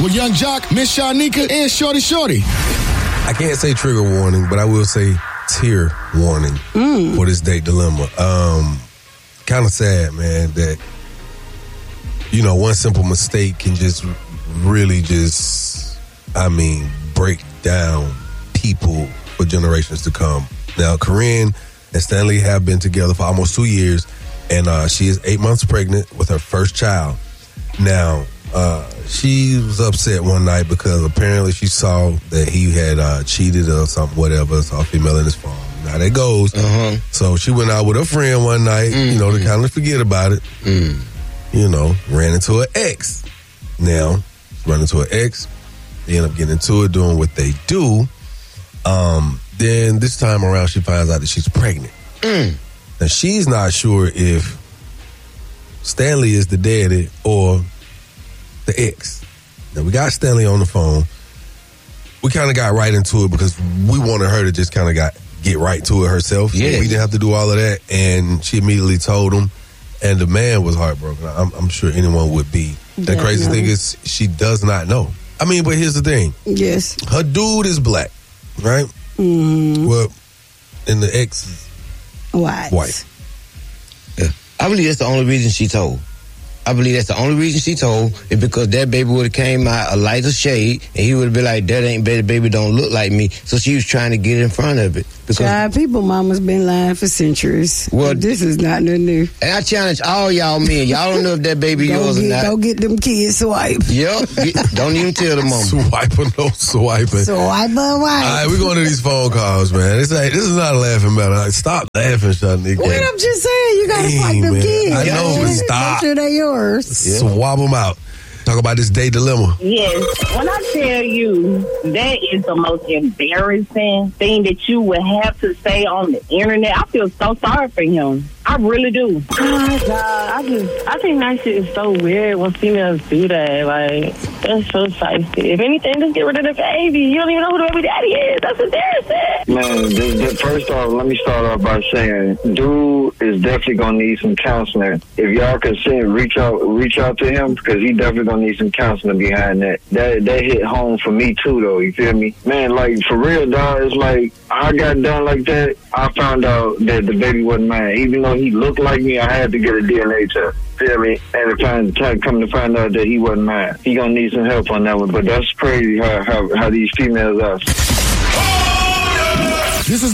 with Young Jock, Miss Shanika, and Shorty Shorty. I can't say trigger warning, but I will say tear warning for this date dilemma. Kind of sad, man, that, one simple mistake can just really break down people for generations to come. Now, Corinne and Stanley have been together for almost 2 years, and she is 8 months pregnant with her first child. Now, she was upset one night because apparently she saw that he had cheated or something, whatever, saw a female in his phone. Now that goes. So she went out with her friend one night, to kind of forget about it. Ran into her ex. Now, run into her ex. They end up getting into it, doing what they do. Then this time around, she finds out that she's pregnant. Now, she's not sure if Stanley is the daddy or the ex. Now, we got Stanley on the phone. We kind of got right into it because we wanted her to just kind of get right to it herself. So we didn't have to do all of that. And she immediately told him. And the man was heartbroken. I'm sure anyone would be. The crazy thing is she does not know. But here's the thing. Yes. Her dude is black, right? Mm-hmm. Well, and the ex is white. Yeah. I believe that's the only reason she told. Is because that baby would have came out a lighter shade, and he would have been like, that ain't baby don't look like me. So she was trying to get in front of it. Child, people mama's been lying for centuries. Well, this is not nothing new. And I challenge all y'all men. Y'all don't know if that baby yours or not. Go get them kids swiped. Yep. Don't even tell the mama. Swiping. Swiping. All right, we're going to these phone calls, man. This is not a laughing matter. Like, stop laughing, Shanika. What I'm just saying, you got to swipe them kids. I know, but stop. Make sure they're yours. Swab them out. Talk about this date dilemma. Yes. When I tell you that is the most embarrassing thing that you would have to say on the internet, I feel so sorry for him. I really do. Oh my God, I think that shit is so weird when females do that. Like, that's so spicy. If anything, just get rid of the baby. You don't even know who the baby daddy is. That's embarrassing. Man, first off, let me start off by saying, dude is definitely gonna need some counseling. If y'all can reach out to him, because he definitely gonna need some counseling behind that. That hit home for me too, though. You feel me, man? Like, for real, dog. It's like I got done like that. I found out that the baby wasn't mine, even though he looked like me. I had to get a DNA test. Feel me? And come to find out that he wasn't mine. He gonna need some help on that one. But that's crazy how these females are.